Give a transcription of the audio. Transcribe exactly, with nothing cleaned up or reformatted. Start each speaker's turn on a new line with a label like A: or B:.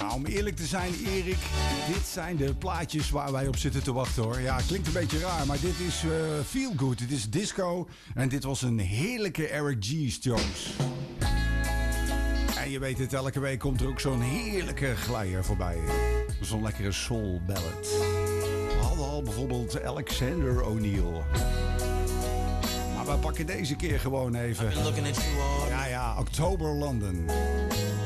A: Ja, om eerlijk te zijn, Erik, dit zijn de plaatjes waar wij op zitten te wachten, hoor. Ja, klinkt een beetje raar, maar dit is uh, Feel Good. Dit is disco en dit was een heerlijke Eric G. Jones. En je weet het, elke week komt er ook zo'n heerlijke glijer voorbij. Zo'n lekkere soul ballad. We hadden al bijvoorbeeld Alexander O'Neal. Maar we pakken deze keer gewoon even. Ja, ja, October London.